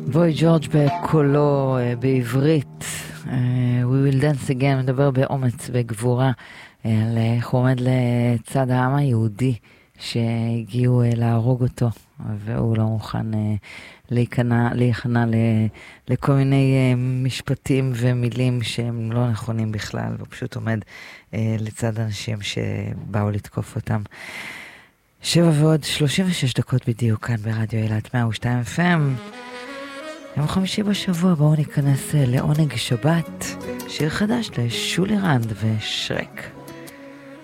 בוי ג'ורג' בקולו בעברית. We will dance again, מדבר באומץ, בגבורה, על איך הוא עומד לצד העם היהודי שהגיעו להרוג אותו, והוא לא מוכן להיכנע לכל מיני משפטים ומילים שהם לא נכונים בכלל, והוא פשוט עומד לצד אנשים שבאו לתקוף אותם. 7:36 בדיוק כאן ברדיו אילת 102 FM. יום חמישי בשבוע, בואו ניכנס לעונג שבת, שיר חדש לשולי רנד ושרק.